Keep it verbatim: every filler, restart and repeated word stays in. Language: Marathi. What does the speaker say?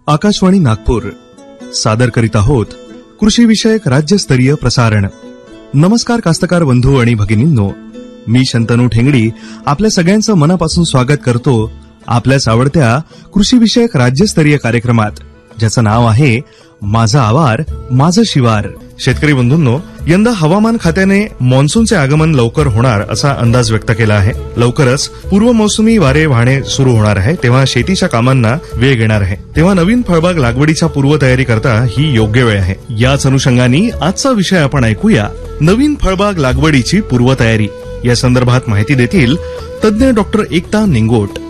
आकाशवाणी नागपूर सादर करीत आहोत कृषी विषयक राज्यस्तरीय प्रसारण. नमस्कार कास्तकार बंधू आणि भगिनींनो, मी शंतनू ठेंगडी आपल्या सगळ्यांचं मनापासून स्वागत करतो आपल्याच आवडत्या कृषी विषयक राज्यस्तरीय कार्यक्रमात, ज्याचं नाव आहे माझा आवार माझं शिवार. शेतकरी बंधूंनो, यंदा हवामान खात्याने मान्सूनचे आगमन लवकर होणार असा अंदाज व्यक्त केला आहे. लवकरच पूर्व मोसमी वारे वाहणे सुरू होणार आहे, तेव्हा शेतीच्या कामांना वेग येणार आहे. तेव्हा नवीन फळबाग लागवडीच्या पूर्वतयारी करता ही योग्य वेळ आहे. याच अनुषंगाने आजचा विषय आपण ऐकूया, नवीन फळबाग लागवडीची पूर्वतयारी. या संदर्भात माहिती देतील तज्ज्ञ डॉक्टर एकता निंगोट.